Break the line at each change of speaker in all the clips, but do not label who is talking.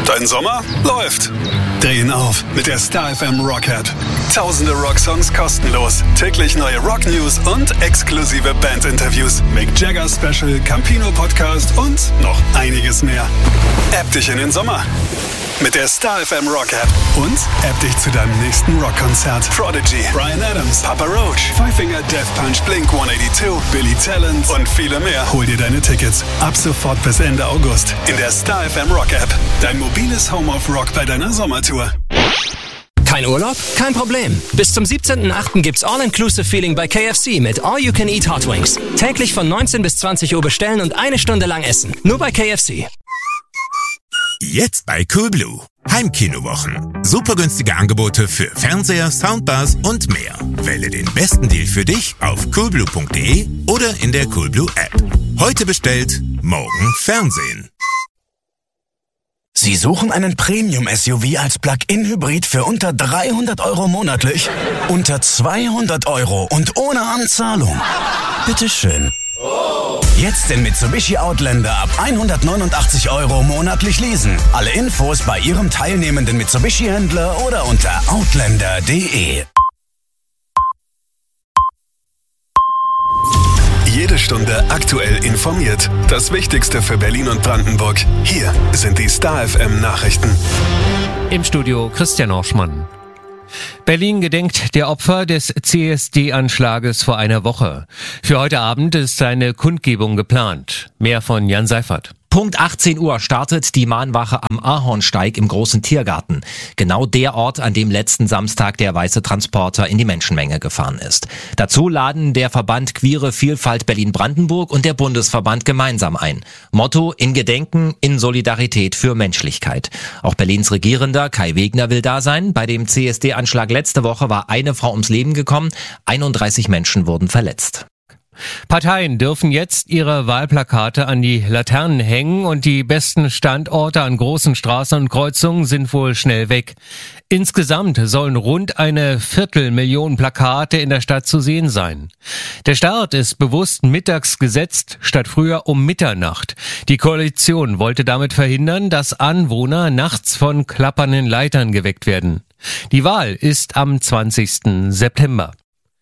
Dein Sommer läuft. Drehen auf mit der Star FM Rock App. Tausende Rocksongs kostenlos, täglich neue Rock-News und exklusive Band-Interviews. Mick Jagger Special, Campino Podcast und noch einiges mehr. App dich in den Sommer mit der Star FM Rock App und App dich zu deinem nächsten Rockkonzert. Prodigy, Bryan Adams, Papa Roach, Five Finger Death Punch, Blink 182, Billy Talent und viele mehr. Hol dir deine Tickets ab sofort bis Ende August in der Star FM Rock App. Dein mobiles Home of Rock bei deiner Sommertour.
Kein Urlaub? Kein Problem. Bis zum 17.08. gibt's All-Inclusive-Feeling bei KFC mit All-You-Can-Eat Hot Wings. Täglich von 19 bis 20 Uhr bestellen und 1 Stunde lang essen. Nur bei KFC.
Jetzt bei Coolblue. Heimkinowochen. Super günstige Angebote für Fernseher, Soundbars und mehr. Wähle den besten Deal für dich auf coolblue.de oder in der Coolblue App. Heute bestellt, morgen Fernsehen.
Sie suchen einen Premium-SUV als Plug-in-Hybrid für unter 300 € monatlich? Unter 200 € und ohne Anzahlung? Bitteschön. Jetzt den Mitsubishi Outlander ab 189 € monatlich leasen. Alle Infos bei Ihrem teilnehmenden Mitsubishi-Händler oder unter outlander.de.
Jede Stunde aktuell informiert. Das Wichtigste für Berlin und Brandenburg. Hier sind die Star FM Nachrichten.
Im Studio Christian Orschmann. Berlin gedenkt der Opfer des CSD-Anschlages vor einer Woche. Für heute Abend ist eine Kundgebung geplant. Mehr von Jan Seifert.
Punkt 18 Uhr startet die Mahnwache am Ahornsteig im Großen Tiergarten. Genau der Ort, an dem letzten Samstag der weiße Transporter in die Menschenmenge gefahren ist. Dazu laden der Verband Queere Vielfalt Berlin-Brandenburg und der Bundesverband gemeinsam ein. Motto: in Gedenken, in Solidarität für Menschlichkeit. Auch Berlins Regierender Kai Wegner will da sein. Bei dem CSD-Anschlag letzte Woche war eine Frau ums Leben gekommen. 31 Menschen wurden verletzt.
Parteien dürfen jetzt ihre Wahlplakate an die Laternen hängen und die besten Standorte an großen Straßen und Kreuzungen sind wohl schnell weg. Insgesamt sollen rund 250.000 Plakate in der Stadt zu sehen sein. Der Start ist bewusst mittags gesetzt, statt früher um Mitternacht. Die Koalition wollte damit verhindern, dass Anwohner nachts von klappernden Leitern geweckt werden. Die Wahl ist am 20. September.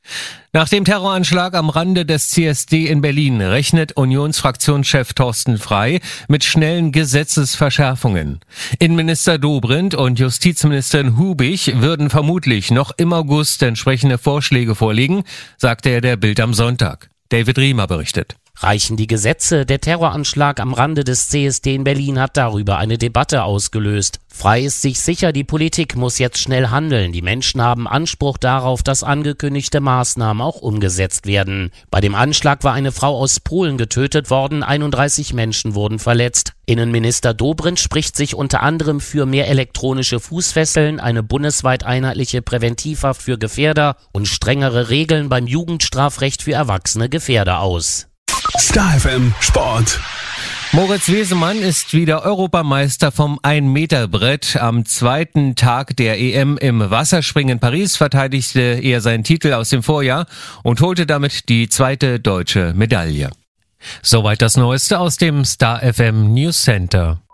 Nach dem Terroranschlag am Rande des CSD in Berlin rechnet Unionsfraktionschef Thorsten Frey mit schnellen Gesetzesverschärfungen. Innenminister Dobrindt und Justizministerin Hubig würden vermutlich noch im August entsprechende Vorschläge vorlegen, sagte er der Bild am Sonntag. David Riemer berichtet.
Reichen die Gesetze? Der Terroranschlag am Rande des CSD in Berlin hat darüber eine Debatte ausgelöst. Frey ist sich sicher, die Politik muss jetzt schnell handeln. Die Menschen haben Anspruch darauf, dass angekündigte Maßnahmen auch umgesetzt werden. Bei dem Anschlag war eine Frau aus Polen getötet worden, 31 Menschen wurden verletzt. Innenminister Dobrindt spricht sich unter anderem für mehr elektronische Fußfesseln, eine bundesweit einheitliche Präventivhaft für Gefährder und strengere Regeln beim Jugendstrafrecht für erwachsene Gefährder aus.
Star FM Sport.
Moritz Wesemann ist wieder Europameister vom 1-Meter-Brett. Am zweiten Tag der EM im Wasserspringen Paris verteidigte er seinen Titel aus dem Vorjahr und holte damit die zweite deutsche Medaille. Soweit das Neueste aus dem Star FM News Center.